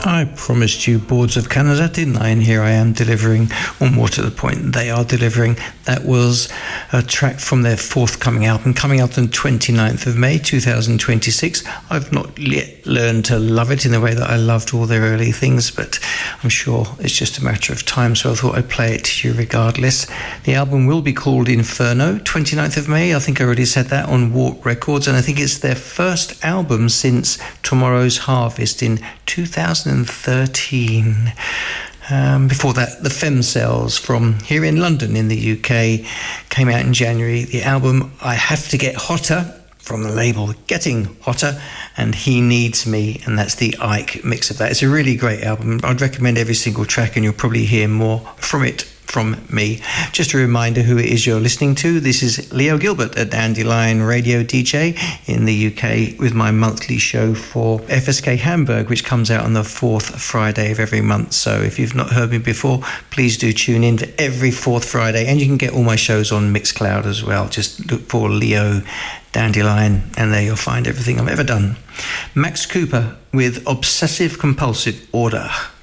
I promised you Boards of Canada, didn't I? And here I am delivering, or more to the point, they are delivering. That was a track from their forthcoming album, coming out on 29th of May 2026. I've not yet learned to love it in the way that I loved all their early things, but I'm sure it's just a matter of time, so I thought I'd play it to you regardless. The album will be called Inferno, 29th of May. I think I already said that on Warp Records, and I think it's their first album since Tomorrow's Harvest in 2013. Before that, the Femcells from here in London in the UK came out in January. The album I Have to Get Hotter, from the label Getting Hotter, and He Needs Me, and that's the Ike mix of that. It's a really great album. I'd recommend every single track, and you'll probably hear more from it from me. Just a reminder who it is you're listening to. This is Leo Gilbert at Dandelion Radio DJ in the UK with my monthly show for FSK Hamburg, which comes out on the fourth Friday of every month. So if you've not heard me before, please do tune in for every fourth Friday, and you can get all my shows on Mixcloud as well. Just look for Leo Dandelion, and there you'll find everything I've ever done. Max Cooper with Obsessive Compulsive Order.